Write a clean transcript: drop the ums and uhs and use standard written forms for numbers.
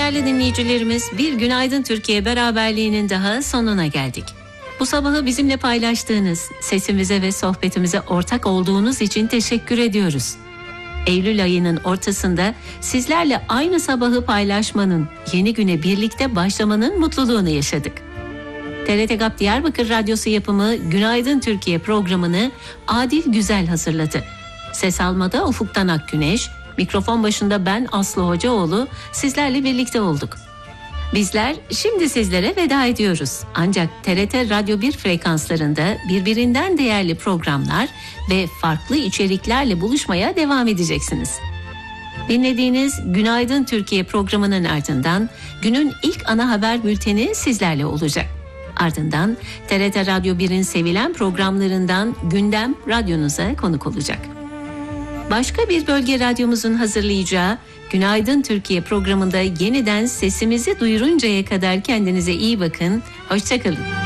Değerli dinleyicilerimiz, bir Günaydın Türkiye beraberliğinin daha sonuna geldik. Bu sabahı bizimle paylaştığınız, sesimize ve sohbetimize ortak olduğunuz için teşekkür ediyoruz. Eylül ayının ortasında sizlerle aynı sabahı paylaşmanın, yeni güne birlikte başlamanın mutluluğunu yaşadık. TRT GAP Diyarbakır Radyosu yapımı Günaydın Türkiye programını Adil Güzel hazırladı. Ses almada Ufuktan Akgüneş, mikrofon başında ben Aslı Hocaoğlu sizlerle birlikte olduk. Bizler şimdi sizlere veda ediyoruz. Ancak TRT Radyo 1 frekanslarında birbirinden değerli programlar ve farklı içeriklerle buluşmaya devam edeceksiniz. Dinlediğiniz Günaydın Türkiye programının ardından günün ilk ana haber bülteni sizlerle olacak. Ardından TRT Radyo 1'in sevilen programlarından Gündem radyonuza konuk olacak. Başka bir bölge radyomuzun hazırlayacağı Günaydın Türkiye programında yeniden sesimizi duyuruncaya kadar kendinize iyi bakın. Hoşça kalın.